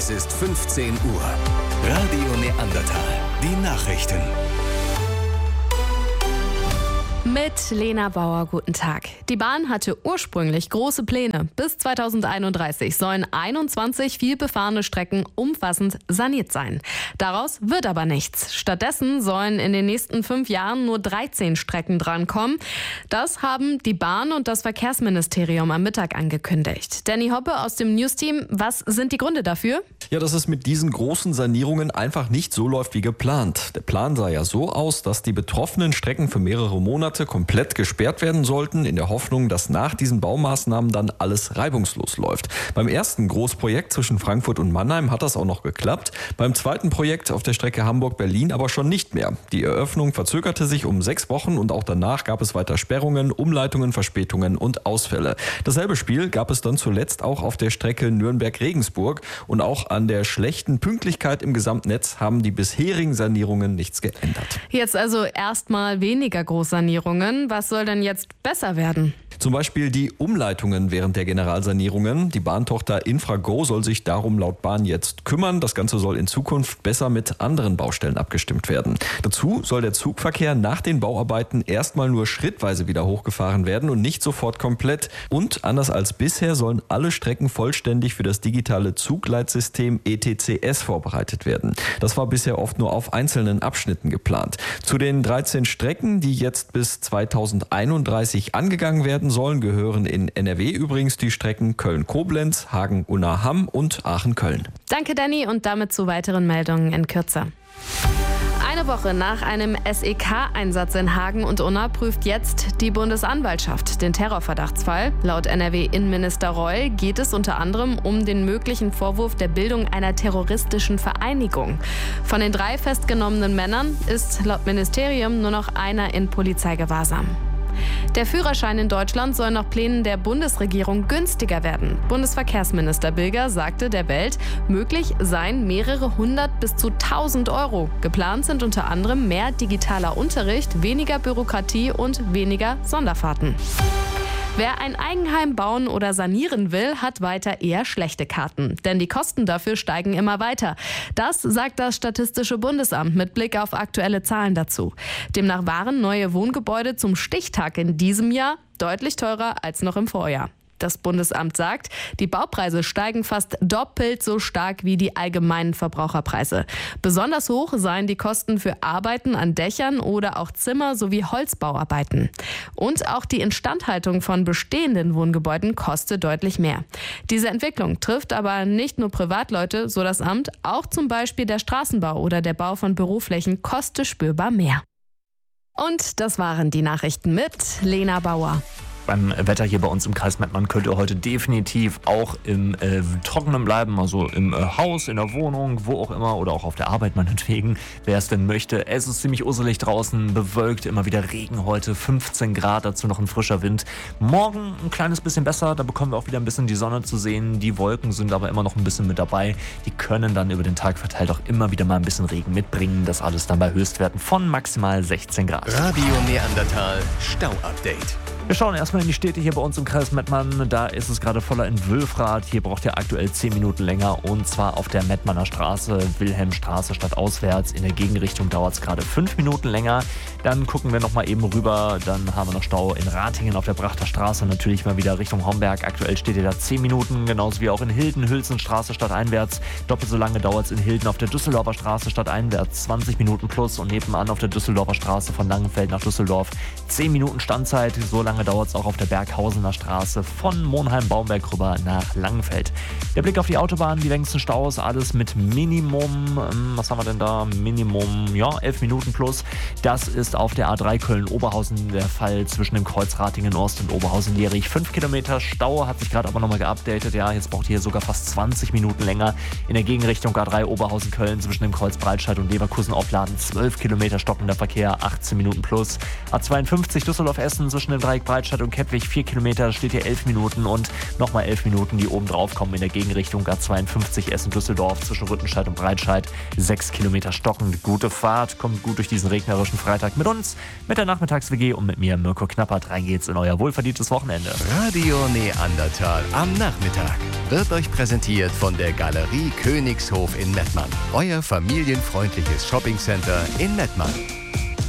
Es ist 15 Uhr. Radio Neandertal. Die Nachrichten. Mit Lena Bauer, guten Tag. Die Bahn hatte ursprünglich große Pläne. Bis 2031 sollen 21 vielbefahrene Strecken umfassend saniert sein. Daraus wird aber nichts. Stattdessen sollen in den nächsten 5 Jahren nur 13 Strecken drankommen. Das haben die Bahn und das Verkehrsministerium am Mittag angekündigt. Danny Hoppe aus dem News-Team, was sind die Gründe dafür? Ja, dass es mit diesen großen Sanierungen einfach nicht so läuft wie geplant. Der Plan sah ja so aus, dass die betroffenen Strecken für mehrere Monate komplett gesperrt werden sollten, in der Hoffnung, dass nach diesen Baumaßnahmen dann alles reibungslos läuft. Beim ersten Großprojekt zwischen Frankfurt und Mannheim hat das auch noch geklappt. Beim zweiten Projekt auf der Strecke Hamburg-Berlin aber schon nicht mehr. Die Eröffnung verzögerte sich um 6 Wochen und auch danach gab es weiter Sperrungen, Umleitungen, Verspätungen und Ausfälle. Dasselbe Spiel gab es dann zuletzt auch auf der Strecke Nürnberg-Regensburg und auch an der schlechten Pünktlichkeit im Gesamtnetz haben die bisherigen Sanierungen nichts geändert. Jetzt also erstmal weniger Großsanierungen. Was soll denn jetzt besser werden? Zum Beispiel die Umleitungen während der Generalsanierungen. Die Bahntochter Infrago soll sich darum laut Bahn jetzt kümmern. Das Ganze soll in Zukunft besser mit anderen Baustellen abgestimmt werden. Dazu soll der Zugverkehr nach den Bauarbeiten erstmal nur schrittweise wieder hochgefahren werden und nicht sofort komplett. Und anders als bisher sollen alle Strecken vollständig für das digitale Zugleitsystem ETCS vorbereitet werden. Das war bisher oft nur auf einzelnen Abschnitten geplant. Zu den 13 Strecken, die jetzt bis 2031 angegangen werden sollen, gehören in NRW übrigens die Strecken Köln-Koblenz, Hagen-Unna-Hamm und Aachen-Köln. Danke, Danny, und damit zu weiteren Meldungen in Kürze. Eine Woche nach einem SEK-Einsatz in Hagen und Unna prüft jetzt die Bundesanwaltschaft den Terrorverdachtsfall. Laut NRW-Innenminister Reul geht es unter anderem um den möglichen Vorwurf der Bildung einer terroristischen Vereinigung. Von den 3 festgenommenen Männern ist laut Ministerium nur noch einer in Polizeigewahrsam. Der Führerschein in Deutschland soll nach Plänen der Bundesregierung günstiger werden. Bundesverkehrsminister Bilger sagte der Welt, möglich seien mehrere 100 bis zu 1000 Euro. Geplant sind unter anderem mehr digitaler Unterricht, weniger Bürokratie und weniger Sonderfahrten. Wer ein Eigenheim bauen oder sanieren will, hat weiter eher schlechte Karten. Denn die Kosten dafür steigen immer weiter. Das sagt das Statistische Bundesamt mit Blick auf aktuelle Zahlen dazu. Demnach waren neue Wohngebäude zum Stichtag in diesem Jahr deutlich teurer als noch im Vorjahr. Das Bundesamt sagt, die Baupreise steigen fast doppelt so stark wie die allgemeinen Verbraucherpreise. Besonders hoch seien die Kosten für Arbeiten an Dächern oder auch Zimmer sowie Holzbauarbeiten. Und auch die Instandhaltung von bestehenden Wohngebäuden kostet deutlich mehr. Diese Entwicklung trifft aber nicht nur Privatleute, so das Amt, auch zum Beispiel der Straßenbau oder der Bau von Büroflächen kostet spürbar mehr. Und das waren die Nachrichten mit Lena Bauer. Beim Wetter hier bei uns im Kreis Mettmann könnt ihr heute definitiv auch im Trockenen bleiben, also im Haus, in der Wohnung, wo auch immer oder auch auf der Arbeit meinetwegen, wer es denn möchte. Es ist ziemlich usselig draußen, bewölkt, immer wieder Regen heute, 15 Grad, dazu noch ein frischer Wind. Morgen ein kleines bisschen besser, da bekommen wir auch wieder ein bisschen die Sonne zu sehen. Die Wolken sind aber immer noch ein bisschen mit dabei. Die können dann über den Tag verteilt auch immer wieder mal ein bisschen Regen mitbringen. Das alles dann bei Höchstwerten von maximal 16 Grad. Radio Neandertal Stau-Update. Wir schauen erstmal in die Städte hier bei uns im Kreis Mettmann. Da ist es gerade voller in Wülfrath. Hier braucht ihr aktuell 10 Minuten länger. Und zwar auf der Mettmanner Straße, Wilhelmstraße stadtauswärts. In der Gegenrichtung dauert es gerade 5 Minuten länger. Dann gucken wir nochmal eben rüber. Dann haben wir noch Stau in Ratingen auf der Brachter Straße. Natürlich mal wieder Richtung Homberg. Aktuell steht ihr da 10 Minuten. Genauso wie auch in Hilden, Hülsenstraße stadteinwärts. Doppelt so lange dauert es in Hilden auf der Düsseldorfer Straße stadteinwärts. 20 Minuten plus. Und nebenan auf der Düsseldorfer Straße von Langenfeld nach Düsseldorf 10 Minuten Standzeit. So lange dauert es auch auf der Berghausener Straße von Monheim-Baumberg rüber nach Langenfeld. Der Blick auf die Autobahn, die längsten Staus, alles mit Minimum, was haben wir denn da? Minimum, 11 Minuten plus. Das ist auf der A3 Köln-Oberhausen der Fall zwischen dem Kreuz Ratingen-Ost und Oberhausen-Lierich. 5 Kilometer Stau, hat sich gerade aber nochmal geupdatet. Ja, jetzt braucht ihr hier sogar fast 20 Minuten länger. In der Gegenrichtung A3 Oberhausen-Köln zwischen dem Kreuz Breitscheid und Leverkusen aufladen. 12 Kilometer stockender Verkehr, 18 Minuten plus. A52 Düsseldorf-Essen zwischen den 3 Breitscheid und Kettwig 4 Kilometer, steht hier 11 Minuten und nochmal 11 Minuten, die oben drauf kommen in der Gegenrichtung A52 Essen-Düsseldorf zwischen Rüttenscheid und Breitscheid. 6 Kilometer stockend. Gute Fahrt, kommt gut durch diesen regnerischen Freitag mit uns, mit der Nachmittags-WG und mit mir, Mirko Knappert. Rein geht's in euer wohlverdientes Wochenende. Radio Neandertal am Nachmittag wird euch präsentiert von der Galerie Königshof in Mettmann. Euer familienfreundliches Shoppingcenter in Mettmann.